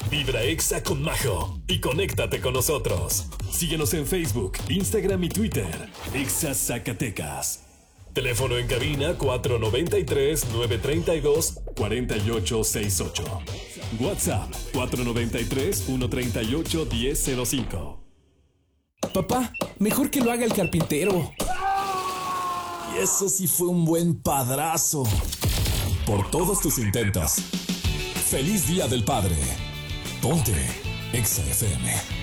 Vibra Exa con Majo y conéctate con nosotros. Síguenos en Facebook, Instagram y Twitter. Exa Zacatecas. Teléfono en cabina 493-932-4868. WhatsApp 493-138-1005. Papá, mejor que lo haga el carpintero. Y eso sí fue un buen padrazo. Por todos tus intentos. Feliz Día del Padre. Ponte Exa FM.